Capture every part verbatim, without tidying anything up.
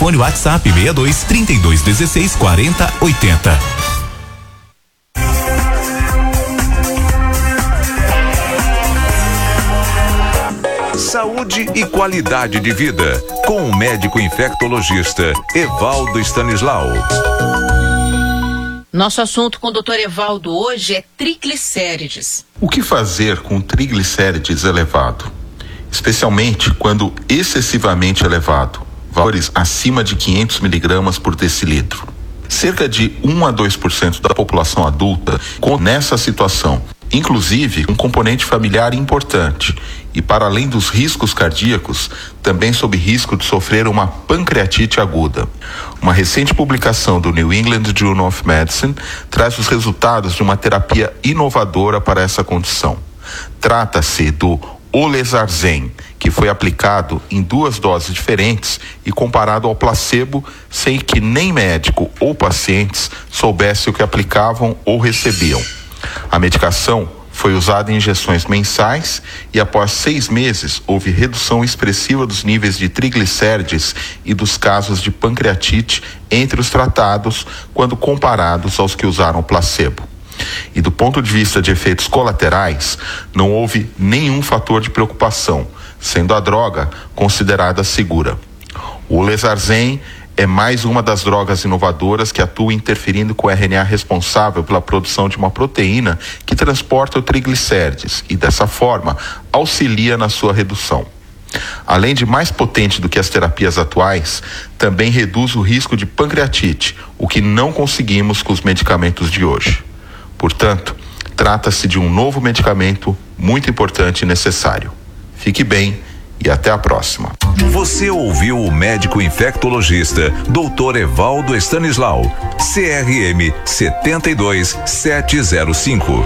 Telefone WhatsApp sessenta e dois, trinta e dois, dezesseis, quarenta, oitenta. Saúde e qualidade de vida, com o médico infectologista Evaldo Stanislau. Nosso assunto com o doutor Evaldo hoje é triglicérides. O que fazer com triglicérides elevado? Especialmente quando excessivamente elevado, valores acima de quinhentos miligramas por decilitro. Cerca de um a dois por cento da população adulta com nessa situação, inclusive um componente familiar importante, e para além dos riscos cardíacos, também sob risco de sofrer uma pancreatite aguda. Uma recente publicação do New England Journal of Medicine traz os resultados de uma terapia inovadora para essa condição. Trata-se do Olezarsen, que foi aplicado em duas doses diferentes e comparado ao placebo, sem que nem médico ou pacientes soubessem o que aplicavam ou recebiam. A medicação foi usada em injeções mensais e após seis meses houve redução expressiva dos níveis de triglicérides e dos casos de pancreatite entre os tratados quando comparados aos que usaram placebo. E do ponto de vista de efeitos colaterais, não houve nenhum fator de preocupação, sendo a droga considerada segura. O Olezarsen é mais uma das drogas inovadoras que atua interferindo com o R N A responsável pela produção de uma proteína que transporta o triglicérides e, dessa forma, auxilia na sua redução. Além de mais potente do que as terapias atuais, também reduz o risco de pancreatite, o que não conseguimos com os medicamentos de hoje. Portanto, trata-se de um novo medicamento muito importante e necessário. Fique bem e até a próxima. Você ouviu o médico infectologista doutor Evaldo Stanislau, C R M setenta e dois, setecentos e cinco.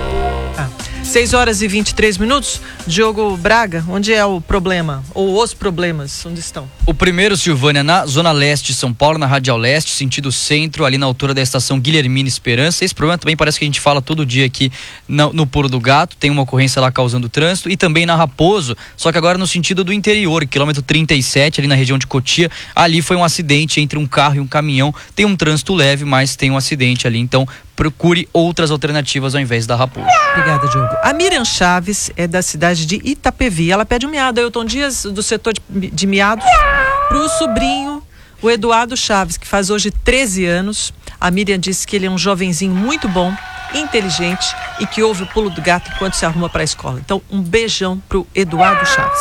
seis horas e vinte e três minutos. Diogo Braga, onde é o problema? Ou os problemas, onde estão? O primeiro, Silvânia, na zona leste de São Paulo, na Radial Leste, sentido centro, ali na altura da estação Guilhermina Esperança. Esse problema também parece que a gente fala todo dia aqui no, no Pulo do Gato, tem uma ocorrência lá causando trânsito, e também na Raposo, só que agora no sentido do interior, quilômetro trinta e sete, ali na região de Cotia. Ali foi um acidente entre um carro e um caminhão, tem um trânsito leve, mas tem um acidente ali, então procure outras alternativas ao invés da Raposo. Obrigada, Diogo. A Miriam Chaves é da cidade de Itapevi. Ela pede um miado. Ailton Dias, do setor de, de miados, para o sobrinho, o Eduardo Chaves, que faz hoje treze anos. A Miriam disse que ele é um jovenzinho muito bom, inteligente e que ouve o Pulo do Gato enquanto se arruma para a escola. Então, um beijão pro Eduardo Chaves.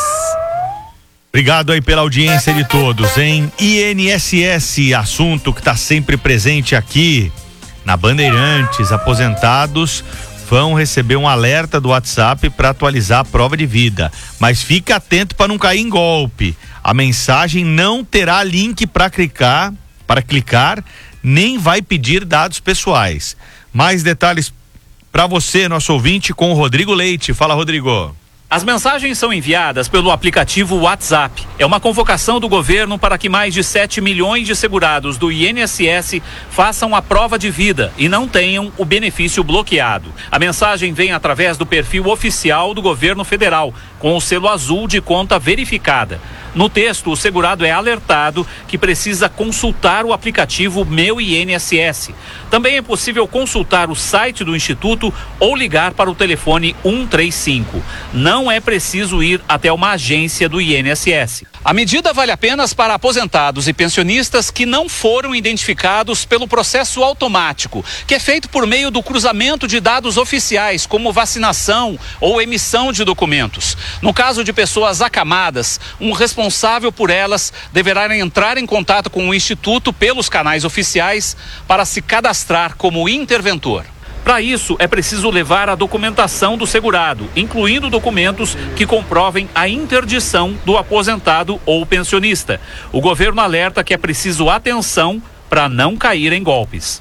Obrigado aí pela audiência de todos, hein? I N S S, assunto que está sempre presente aqui na Bandeirantes. Aposentados vão receber um alerta do WhatsApp para atualizar a prova de vida, mas fica atento para não cair em golpe. A mensagem não terá link para clicar, para clicar, nem vai pedir dados pessoais. Mais detalhes para você, nosso ouvinte, com o Rodrigo Leite. Fala, Rodrigo. As mensagens são enviadas pelo aplicativo WhatsApp. É uma convocação do governo para que mais de sete milhões de segurados do I N S S façam a prova de vida e não tenham o benefício bloqueado. A mensagem vem através do perfil oficial do governo federal, com o selo azul de conta verificada. No texto, o segurado é alertado que precisa consultar o aplicativo Meu I N S S. Também é possível consultar o site do Instituto ou ligar para o telefone um três cinco. Não é preciso ir até uma agência do I N S S. A medida vale apenas para aposentados e pensionistas que não foram identificados pelo processo automático, que é feito por meio do cruzamento de dados oficiais, como vacinação ou emissão de documentos. No caso de pessoas acamadas, um responsável por elas deverá entrar em contato com o Instituto pelos canais oficiais para se cadastrar como interventor. Para isso, é preciso levar a documentação do segurado, incluindo documentos que comprovem a interdição do aposentado ou pensionista. O governo alerta que é preciso atenção para não cair em golpes.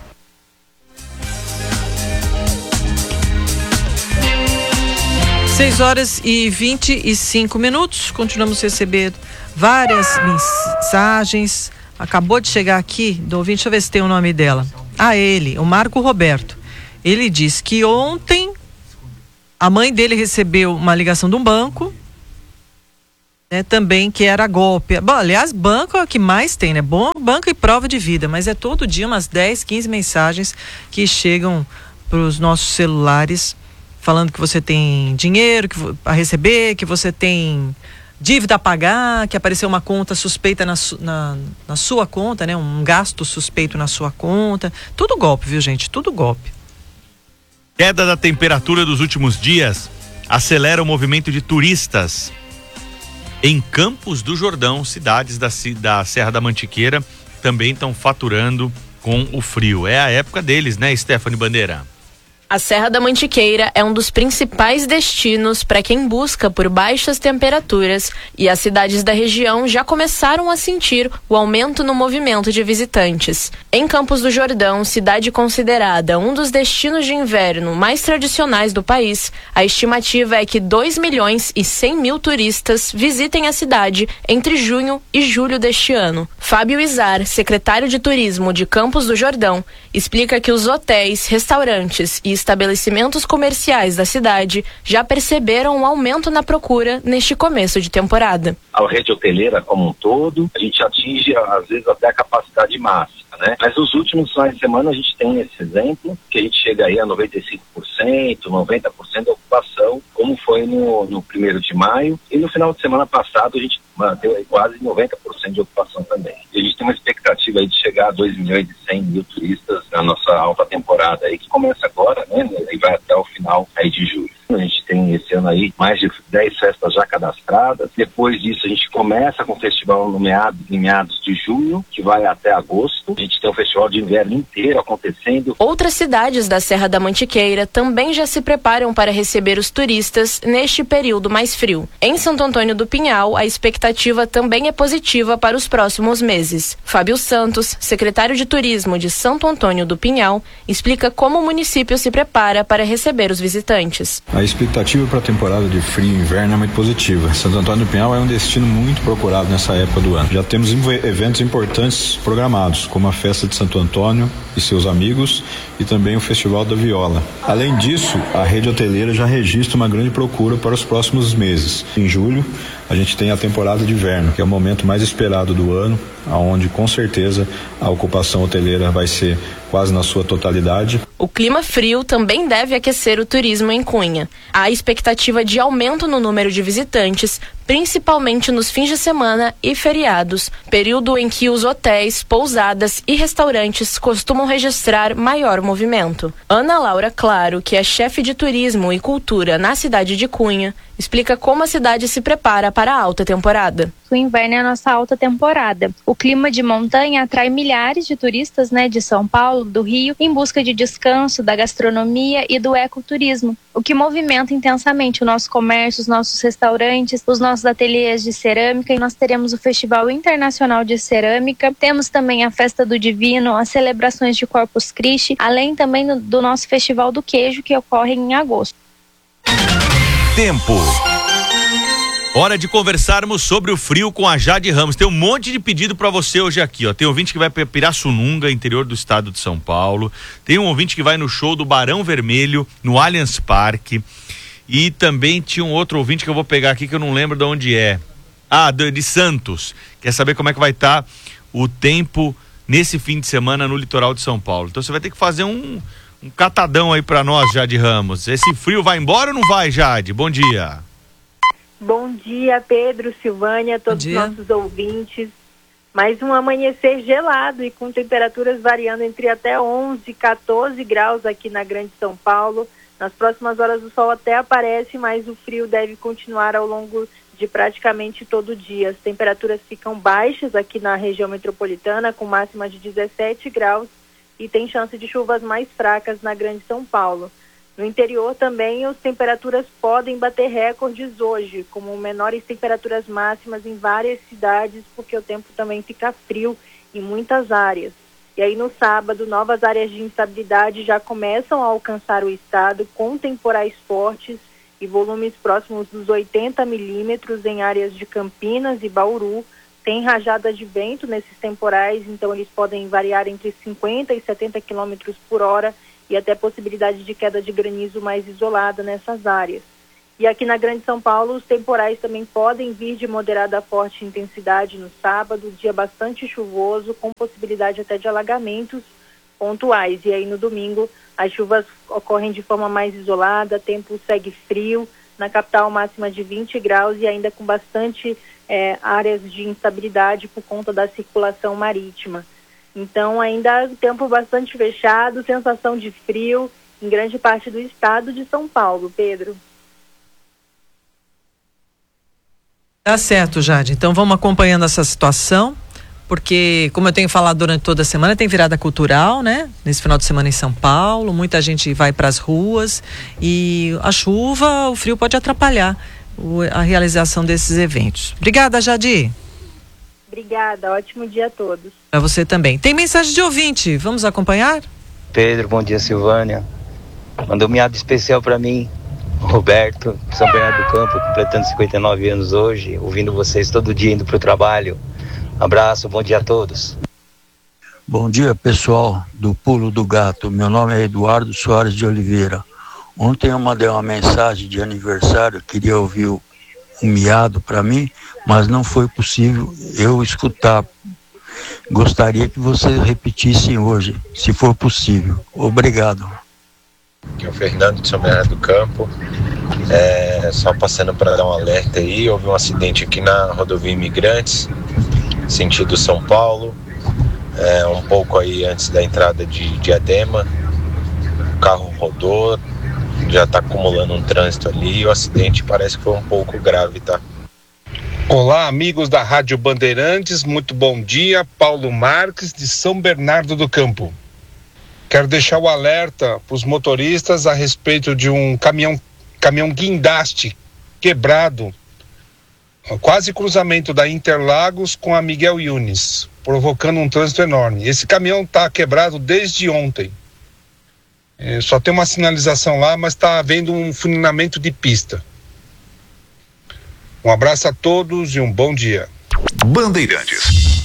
seis horas e vinte e cinco minutos. Continuamos a receber várias mensagens. Acabou de chegar aqui do ouvinte, deixa eu ver se tem o nome dela. Ah, ele, o Marco Roberto. Ele diz que ontem a mãe dele recebeu uma ligação de um banco né, também que era golpe. Bom, aliás, banco é o que mais tem, né? Bom, banco e prova de vida, mas é todo dia umas dez, quinze mensagens que chegam para os nossos celulares falando que você tem dinheiro a receber, que você tem dívida a pagar, que apareceu uma conta suspeita na, na, na sua conta, né? Um gasto suspeito na sua conta. Tudo golpe, viu, gente? Tudo golpe. Queda da temperatura dos últimos dias acelera o movimento de turistas. Em Campos do Jordão, cidades da, da Serra da Mantiqueira também estão faturando com o frio. É a época deles, né, Stephanie Bandeira? A Serra da Mantiqueira é um dos principais destinos para quem busca por baixas temperaturas e as cidades da região já começaram a sentir o aumento no movimento de visitantes. Em Campos do Jordão, cidade considerada um dos destinos de inverno mais tradicionais do país, a estimativa é que dois milhões e cem mil turistas visitem a cidade entre junho e julho deste ano. Fábio Izar, secretário de Turismo de Campos do Jordão, explica que os hotéis, restaurantes e estabelecimentos comerciais da cidade já perceberam um aumento na procura neste começo de temporada. A rede hoteleira como um todo, a gente atinge às vezes até a capacidade máxima, né? Mas nos últimos finais de semana a gente tem esse exemplo, que a gente chega aí a noventa e cinco por cento, noventa por cento da ocupação, como foi no, no primeiro de maio, e no final de semana passado a gente manteve aí quase noventa por cento de ocupação também. E a gente tem uma expectativa aí de chegar a dois milhões e cem mil turistas na nossa alta temporada aí, que começa agora, né? E vai até o final aí de julho. A gente tem esse ano aí mais de dez festas já cadastradas. Depois disso a gente começa com o festival no meados, em meados de junho, que vai até agosto. A gente tem o festival de inverno inteiro acontecendo. Outras cidades da Serra da Mantiqueira também já se preparam para receber os turistas neste período mais frio. Em Santo Antônio do Pinhal, a expectativa também é positiva para os próximos meses. Fábio Santos, secretário de Turismo de Santo Antônio do Pinhal, explica como o município se prepara para receber os visitantes. A expectativa para a temporada de frio e inverno é muito positiva. Santo Antônio do Pinhal é um destino muito procurado nessa época do ano. Já temos eventos importantes programados, como a festa de Santo Antônio e seus amigos e também o Festival da Viola. Além disso, a rede hoteleira já registra uma grande procura para os próximos meses. Em julho, a gente tem a temporada de inverno, que é o momento mais esperado do ano, onde com certeza a ocupação hoteleira vai ser quase na sua totalidade. O clima frio também deve aquecer o turismo em Cunha. Há expectativa de aumento no número de visitantes, principalmente nos fins de semana e feriados, período em que os hotéis, pousadas e restaurantes costumam registrar maior movimento. Ana Laura Claro, que é chefe de turismo e cultura na cidade de Cunha, explica como a cidade se prepara para a alta temporada. O inverno é a nossa alta temporada. O clima de montanha atrai milhares de turistas, né, de São Paulo, do Rio, em busca de descanso, da gastronomia e do ecoturismo, o que movimenta intensamente o nosso comércio, os nossos restaurantes, os nossos ateliês de cerâmica, e nós teremos o Festival Internacional de Cerâmica, temos também a Festa do Divino, as celebrações de Corpus Christi, além também do, do nosso Festival do Queijo, que ocorre em agosto. Tempo. Hora de conversarmos sobre o frio com a Jade Ramos. Tem um monte de pedido para você hoje aqui, ó. Tem um ouvinte que vai para Pirassununga, interior do estado de São Paulo. Tem um ouvinte que vai no show do Barão Vermelho, no Allianz Parque. E também tinha um outro ouvinte que eu vou pegar aqui que eu não lembro de onde é. Ah, de, de Santos. Quer saber como é que vai estar tá o tempo nesse fim de semana no litoral de São Paulo. Então você vai ter que fazer um, um catadão aí para nós, Jade Ramos. Esse frio vai embora ou não vai, Jade? Bom dia. Bom dia, Pedro, Silvânia, todos os nossos ouvintes. Mais um amanhecer gelado e com temperaturas variando entre até onze e quatorze graus aqui na Grande São Paulo. Nas próximas horas o sol até aparece, mas o frio deve continuar ao longo de praticamente todo o dia. As temperaturas ficam baixas aqui na região metropolitana, com máxima de dezessete graus, e tem chance de chuvas mais fracas na Grande São Paulo. No interior também as temperaturas podem bater recordes hoje, como menores temperaturas máximas em várias cidades, porque o tempo também fica frio em muitas áreas. E aí no sábado, novas áreas de instabilidade já começam a alcançar o estado, com temporais fortes e volumes próximos dos oitenta milímetros em áreas de Campinas e Bauru. Tem rajada de vento nesses temporais, então eles podem variar entre cinquenta e setenta quilômetros por hora, e até possibilidade de queda de granizo mais isolada nessas áreas. E E aqui na Grande São Paulo, os temporais também podem vir de moderada a forte intensidade no sábado, dia bastante chuvoso, com possibilidade até de alagamentos pontuais. E aí no domingo, as chuvas ocorrem de forma mais isolada, tempo segue frio, na capital máxima de vinte graus e ainda com bastante é, áreas de instabilidade por conta da circulação marítima. Então ainda tempo bastante fechado, sensação de frio em grande parte do estado de São Paulo, Pedro. Tá certo, Jade. Então vamos acompanhando essa situação, porque, como eu tenho falado durante toda a semana, tem virada cultural, né? Nesse final de semana em São Paulo, muita gente vai para as ruas e a chuva, o frio pode atrapalhar o, a realização desses eventos. Obrigada, Jade. Obrigada, ótimo dia a todos. Para você também. Tem mensagem de ouvinte, vamos acompanhar? Pedro, bom dia, Silvânia. Mandou um miado especial para mim. Roberto, São Bernardo do Campo, completando cinquenta e nove anos hoje, ouvindo vocês todo dia indo para o trabalho. Abraço, bom dia a todos. Bom dia, pessoal do Pulo do Gato. Meu nome é Eduardo Soares de Oliveira. Ontem eu mandei uma mensagem de aniversário, queria ouvir um miado para mim, mas não foi possível eu escutar. Gostaria que vocês repetissem hoje, se for possível. Obrigado. Aqui é o Fernando de São Bernardo do Campo, é, só passando para dar um alerta aí, houve um acidente aqui na rodovia Imigrantes, sentido São Paulo, é, um pouco aí antes da entrada de Diadema, o carro rodou, já está acumulando um trânsito ali e o acidente parece que foi um pouco grave, tá? Olá, amigos da Rádio Bandeirantes, muito bom dia, Paulo Marques de São Bernardo do Campo. Quero deixar o alerta para os motoristas a respeito de um caminhão, caminhão guindaste quebrado, quase cruzamento da Interlagos com a Miguel Yunes, provocando um trânsito enorme. Esse caminhão está quebrado desde ontem. É, só tem uma sinalização lá, mas está havendo um funilamento de pista. Um abraço a todos e um bom dia. Bandeirantes.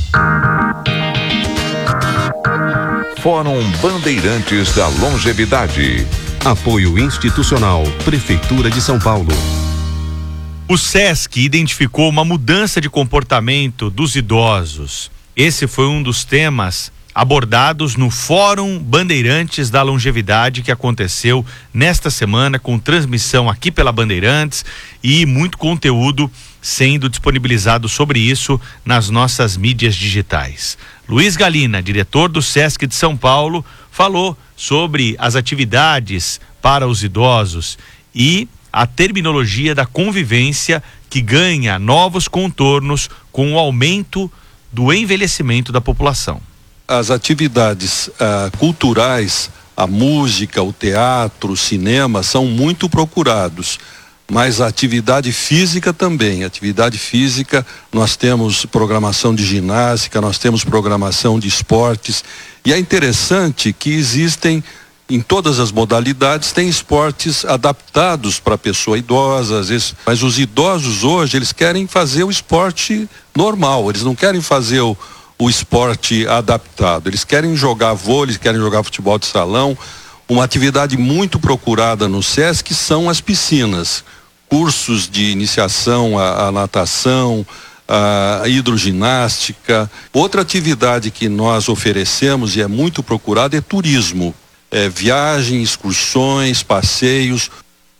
Fórum Bandeirantes da Longevidade. Apoio institucional, Prefeitura de São Paulo. O SESC identificou uma mudança de comportamento dos idosos. Esse foi um dos temas abordados no Fórum Bandeirantes da Longevidade, que aconteceu nesta semana, com transmissão aqui pela Bandeirantes e muito conteúdo sendo disponibilizado sobre isso nas nossas mídias digitais. Luiz Galina, diretor do SESC de São Paulo, falou sobre as atividades para os idosos e a terminologia da convivência que ganha novos contornos com o aumento do envelhecimento da população. As atividades ah, culturais, a música, o teatro, o cinema são muito procurados, mas a atividade física também. Atividade física, nós temos programação de ginástica, nós temos programação de esportes, e é interessante que existem em todas as modalidades, tem esportes adaptados para a pessoa idosa, às vezes, mas os idosos hoje, eles querem fazer o esporte normal, eles não querem fazer o o esporte adaptado. Eles querem jogar vôlei, querem jogar futebol de salão. Uma atividade muito procurada no SESC são as piscinas. Cursos de iniciação à, à natação, à hidroginástica. Outra atividade que nós oferecemos e é muito procurada é turismo. É, viagem, excursões, passeios.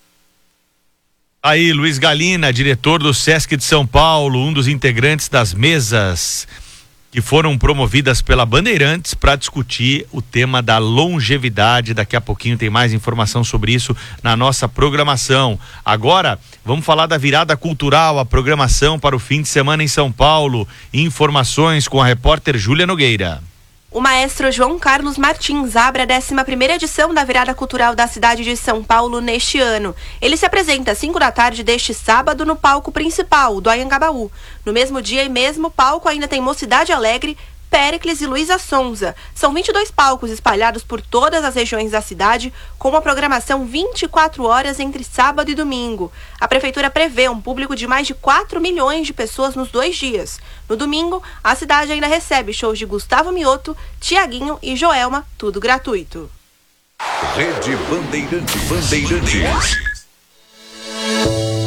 Aí, Luiz Galina, diretor do SESC de São Paulo, um dos integrantes das mesas que foram promovidas pela Bandeirantes para discutir o tema da longevidade. Daqui a pouquinho tem mais informação sobre isso na nossa programação. Agora, vamos falar da virada cultural, a programação para o fim de semana em São Paulo. Informações com a repórter Júlia Nogueira. O maestro João Carlos Martins abre a décima primeira edição da Virada Cultural da cidade de São Paulo neste ano. Ele se apresenta às cinco da tarde deste sábado no palco principal, do Anhangabaú. No mesmo dia e mesmo palco ainda tem Mocidade Alegre, Péricles e Luísa Sonza. São vinte e dois palcos espalhados por todas as regiões da cidade, com uma programação vinte e quatro horas entre sábado e domingo. A prefeitura prevê um público de mais de quatro milhões de pessoas nos dois dias. No domingo, a cidade ainda recebe shows de Gustavo Mioto, Tiaguinho e Joelma, tudo gratuito. Rede Bandeirantes. Bandeirantes.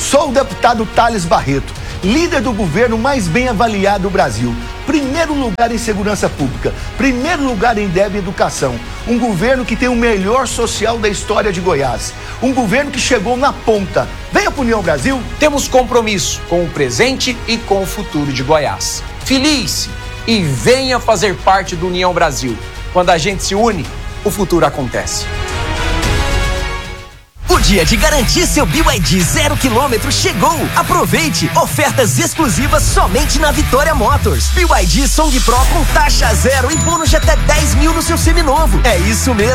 Sou o deputado Thales Barreto, líder do governo mais bem avaliado do Brasil. Primeiro lugar em segurança pública, primeiro lugar em D E B e educação. Um governo que tem o melhor social da história de Goiás. Um governo que chegou na ponta. Venha para União Brasil. Temos compromisso com o presente e com o futuro de Goiás. Filie-se e venha fazer parte do União Brasil. Quando a gente se une, o futuro acontece. O dia de garantir seu B Y D zero quilômetro chegou. Aproveite ofertas exclusivas somente na Vitória Motors. B Y D Song Pro com taxa zero e bônus de até dez mil no seu seminovo. É isso mesmo.